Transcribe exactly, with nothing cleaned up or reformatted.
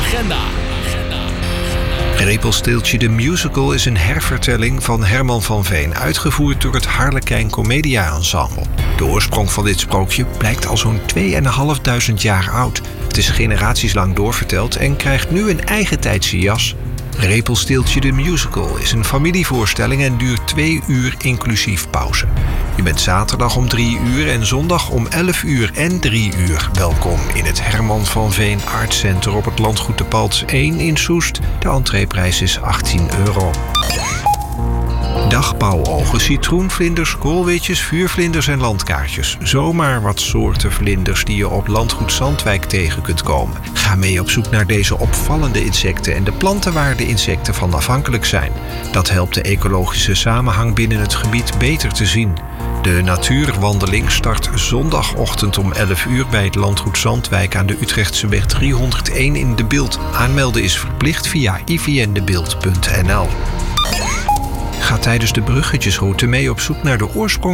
agenda. Repelsteeltje de Musical is een hervertelling van Herman van Veen, uitgevoerd door het Harlekijn Comedia Ensemble. De oorsprong van dit sprookje blijkt al zo'n tweeënhalfduizend jaar oud. Het is generaties lang doorverteld en krijgt nu een eigentijdse jas. Repelsteeltje de Musical is een familievoorstelling en duurt twee uur inclusief pauze. Je bent zaterdag om drie uur en zondag om elf uur en drie uur welkom in het Herman van Veen Art Center op het landgoed de Palts één in Soest. De entreeprijs is achttien euro. Dagbouwogen, citroenvlinders, koolwitjes, vuurvlinders en landkaartjes. Zomaar wat soorten vlinders die je op landgoed Zandwijk tegen kunt komen. Ga mee op zoek naar deze opvallende insecten en de planten waar de insecten van afhankelijk zijn. Dat helpt de ecologische samenhang binnen het gebied beter te zien. De natuurwandeling start zondagochtend om elf uur bij het landgoed Zandwijk aan de Utrechtseweg driehonderdéén in De Bilt. Aanmelden is verplicht via i v n de bilt punt n l. Ga tijdens de bruggetjesroute mee op zoek naar de oorsprong